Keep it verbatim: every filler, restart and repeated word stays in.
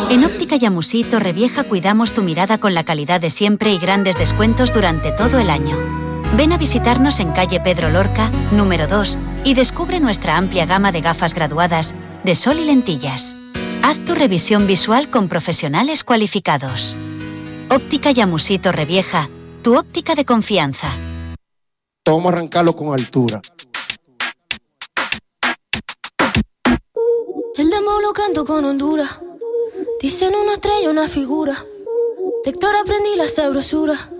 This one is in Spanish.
En Óptica Yamusí Torrevieja cuidamos tu mirada con la calidad de siempre y grandes descuentos durante todo el año. Ven a visitarnos en calle Pedro Lorca, número dos, y descubre nuestra amplia gama de gafas graduadas de sol y lentillas. Haz tu revisión visual con profesionales cualificados. Óptica Yamusí Torrevieja, tu óptica de confianza. Vamos a arrancarlo con altura. El demo lo canto con Honduras. Dicen una estrella, una figura. De Héctor aprendí la sabrosura.